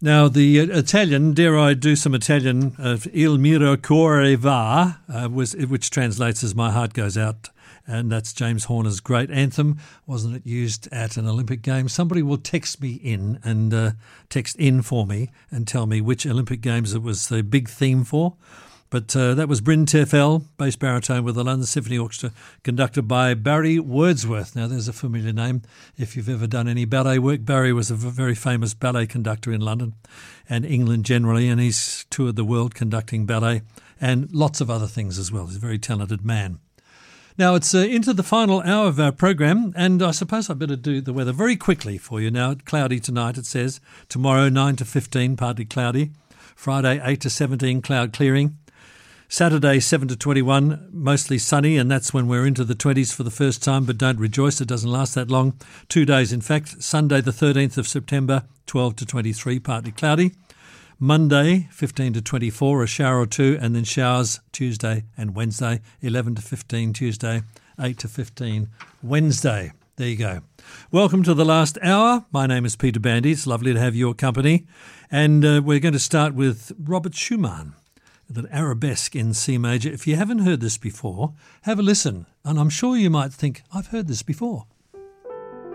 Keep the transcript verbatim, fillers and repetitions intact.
Now, the Italian, dare I do some Italian, uh, Il mio cuore va, uh, was, which translates as My Heart Goes Out, and that's James Horner's great anthem. Wasn't it used at an Olympic Games? Somebody will text me in and uh, text in for me and tell me which Olympic Games it was the big theme for. But uh, that was Bryn Terfel, bass baritone with the London Symphony Orchestra, conducted by Barry Wordsworth. Now, there's a familiar name if you've ever done any ballet work. Barry was a very famous ballet conductor in London and England generally, and he's toured the world conducting ballet and lots of other things as well. He's a very talented man. Now, it's uh, into the final hour of our program, and I suppose I better do the weather very quickly for you now. Cloudy tonight, it says. Tomorrow, nine to fifteen, partly cloudy. Friday, eight to seventeen, cloud clearing. Saturday, seven to twenty-one, mostly sunny, and that's when we're into the twenties for the first time, but don't rejoice, it doesn't last that long. Two days, in fact. Sunday, the thirteenth of September, twelve to twenty-three, partly cloudy. Monday, fifteen to twenty-four, a shower or two, and then showers Tuesday and Wednesday, eleven to fifteen Tuesday, eight to fifteen Wednesday. There you go. Welcome to the last hour. My name is Peter Bandy. It's lovely to have your company. And uh, we're going to start with Robert Schumann, an arabesque in C major. If you haven't heard this before, have a listen. And I'm sure you might think, I've heard this before.